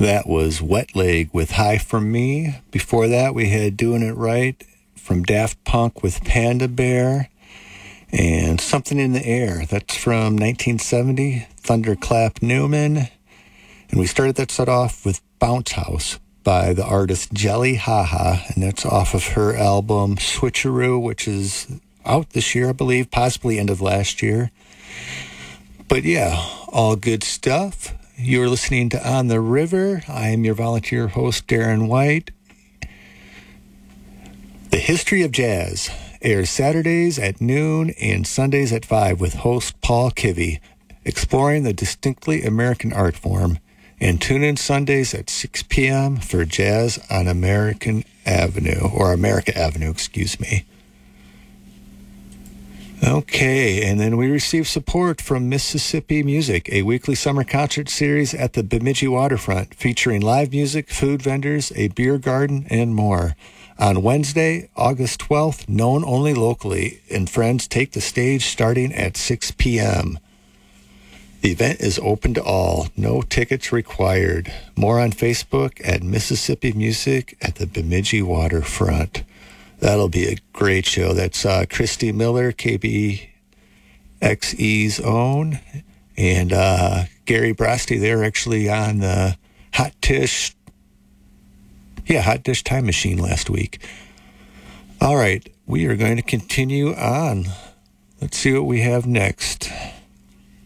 That was Wet Leg with High From Me. Before that, we had Doing It Right from Daft Punk with Panda Bear. And Something in the Air, that's from 1970, Thunderclap Newman. And we started that set off with Bounce House by the artist Jelly Haha, and that's off of her album Switcheroo, which is out this year, I believe, possibly end of last year. But yeah, all good stuff. You're listening to On the River. I am your volunteer host, Darren White. The History of Jazz airs Saturdays at noon and Sundays at 5 with host Paul Kivy, exploring the distinctly American art form. And tune in Sundays at 6 p.m. for Jazz on America Avenue, excuse me. Okay, and then we receive support from Mississippi Music, a weekly summer concert series at the Bemidji Waterfront, featuring live music, food vendors, a beer garden, and more. On Wednesday, August 12th, known only locally, and friends take the stage starting at 6 p.m. The event is open to all, no tickets required. More on Facebook at Mississippi Music at the Bemidji Waterfront. That'll be a great show. That's Christy Miller, KBXE's own, and Gary Brasti. They're actually on the Hot Dish Time Machine last week. All right, we are going to continue on. Let's see what we have next.